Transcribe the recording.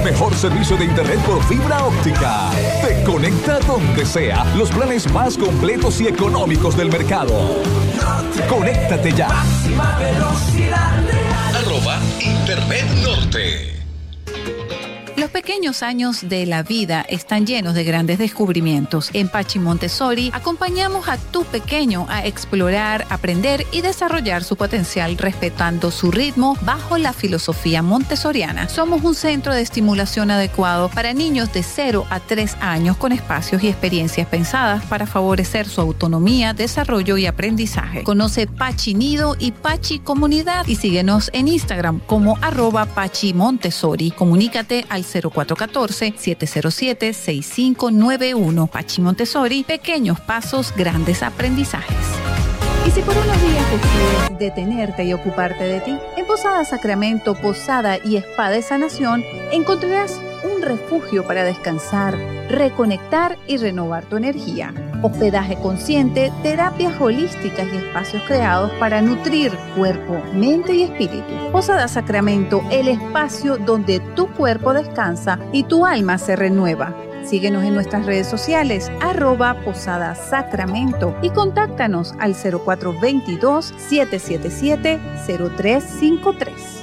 mejor servicio de internet por fibra óptica. Te conecta donde sea. Los planes más completos y económicos del mercado. Conéctate ya. Máxima velocidad. @Internet Norte. Los pequeños años de la vida están llenos de grandes descubrimientos. En Pachi Montessori acompañamos a tu pequeño a explorar, aprender y desarrollar su potencial respetando su ritmo bajo la filosofía montessoriana. Somos un centro de estimulación adecuado para niños de 0 a 3 años con espacios y experiencias pensadas para favorecer su autonomía, desarrollo y aprendizaje. Conoce Pachi Nido y Pachi Comunidad y síguenos en Instagram como @Pachi Montessori. Comunícate al 0414-707-6591. Pachi Montessori, pequeños pasos, grandes aprendizajes. Y si por unos días decides detenerte y ocuparte de ti, en Posada Sacramento, Posada y Spa de Sanación encontrarás un refugio para descansar, reconectar y renovar tu energía. Hospedaje consciente, terapias holísticas y espacios creados para nutrir cuerpo, mente y espíritu. Posada Sacramento, el espacio donde tu cuerpo descansa y tu alma se renueva. Síguenos en nuestras redes sociales, @Posada Sacramento y contáctanos al 0422-777-0353.